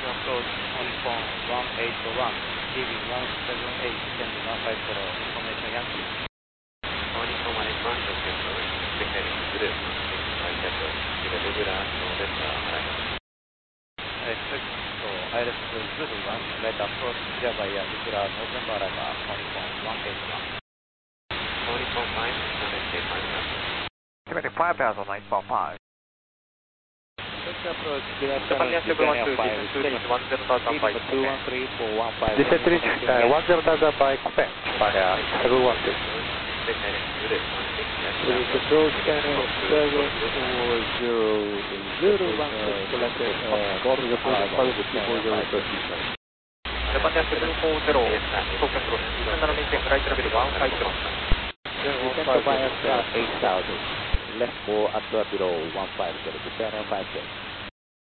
approach Honiphone 181, leaving 178, descending 150, information Yankee. Honiphone 181, just approach, preparing to do 165 approach, with a regular northwest alignment. Expect ILS Zulu 1, right approach Java via regular November arrival, Honiphone 181. Honiphone 5, connected 5. Quebec 5000, 945. Approach direct Japan Aircraft 12, descent to reach 10,000 by 213 for 15. Descent to reach 10,000 by Quebec via 712. Preparing to do 160 Please approach Canada 740, selected Golden Approach Pilot 240. Japan Aircraft 240, token cross 27 maintain right level 150. Descend to via 8,000, left more at below 150, Japan Air 56.